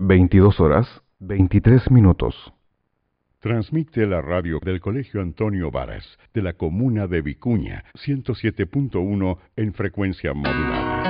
22:23. Transmite la radio del Colegio Antonio Varas, de la comuna de Vicuña, 107.1 en frecuencia modulada.